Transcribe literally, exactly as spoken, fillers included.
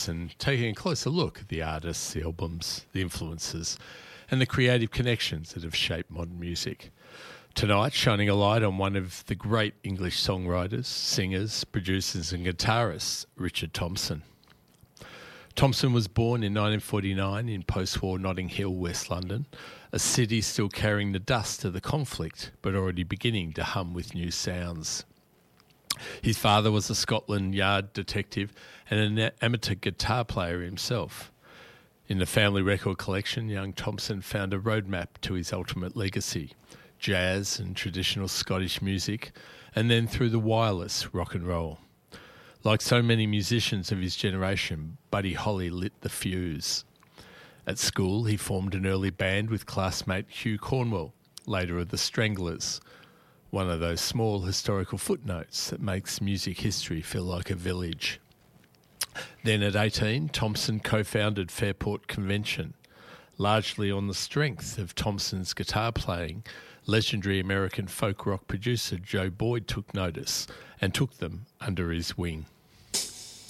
and taking a closer look at the artists, the albums, the influences, and the creative connections that have shaped modern music. Tonight, shining a light on one of the great English songwriters, singers, producers and guitarists, Richard Thompson. Thompson was born in nineteen forty-nine in post-war Notting Hill, West London, a city still carrying the dust of the conflict but already beginning to hum with new sounds. His father was a Scotland Yard detective and an amateur guitar player himself. In the family record collection, young Thompson found a roadmap to his ultimate legacy, jazz and traditional Scottish music, and then through the wireless, rock and roll. Like so many musicians of his generation, Buddy Holly lit the fuse. At school, he formed an early band with classmate Hugh Cornwell, later of the Stranglers, one of those small historical footnotes that makes music history feel like a village. Then at eighteen, Thompson co-founded Fairport Convention. Largely on the strength of Thompson's guitar playing, legendary American folk rock producer Joe Boyd took notice and took them under his wing.